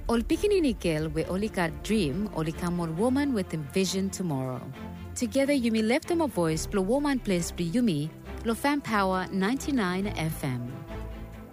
Ol pikininikil we olika dream olikamol woman with a vision tomorrow. Together you may lift them a voice, blow woman place be yumi, lo fan power 99 FM.